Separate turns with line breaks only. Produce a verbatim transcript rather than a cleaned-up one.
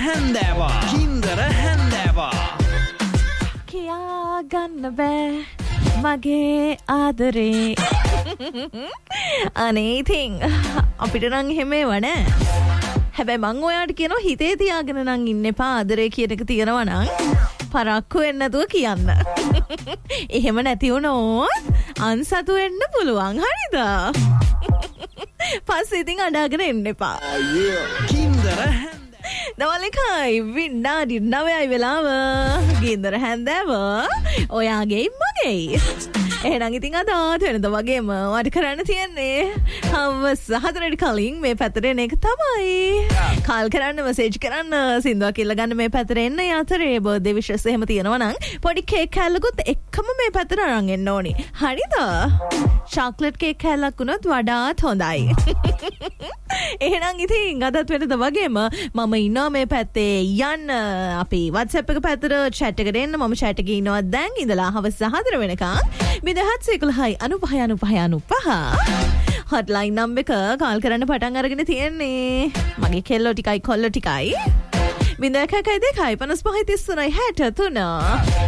හැන්දෑවා කින්දර හැන්දෑවා
කියා ගන්න බෑ මගේ ආදරේ අනේ ඉතින් අපිට නම් එහෙම වනේ හැබැයි මං ඔයාට කියනවා හිතේ තියාගෙන නම් ඉන්න එපා ආදරේ කියන එක තියෙනවා නම් පරක්කු වෙන්න නැතුව කියන්න. එහෙම නැති වුණොත් අන්සතු වෙන්න පුළුවන් හරිද? පස්සේ ඉතින් අඬගෙන එන්න එපා.
කින්දර
දවල්කයි වින්නාඩි නවයයි වෙලාව ගින්දර හැන්දෑව ඔයාගේ මගේ එහෙනම් ඉතින් අද වෙනද වගේම වැඩ කරන්න තියෙන්නේ හවස හතරට කලින් මේ පැත්තට එන එක තමයි කාල් කරන්න මෙසේජ් කරන්න සින්දුවක් කියලා ගන්න මේ පැත්තට එන්න යතරේ බර්ත්ඩේ විශස් එහෙම තියෙනවා නම් පොඩි කේක් කෑල්ලකුත් එක්කම මේ පැත්තට අරන් එන්න ඕනි හරිද චොක්ලට් කේක් කෑල්ලක් වුණොත් වඩාත් හොඳයි එහෙනම් ඉතින් අදත් වෙනද වගේම මම ඉන්නවා මේ පැත්තේ යන්න අපි WhatsApp එක පැත්තට chat එකට එන්න මම chat එකේ ඉන්නවා දැන් ඉඳලා හවස හතර වෙනකන් විදහත් සේකලහයි අනුපහය අනුපහය අනුපහ හොට්ලයින් නම්බර් එක කාල් කරන්න පටන් අරගෙන තියෙන්නේ මගේ කෙල්ලෝ ටිකයි කොල්ලෝ ටිකයි විදකකයි දෙකයි පනස් පහයි තිස් තුනයි හැට තුන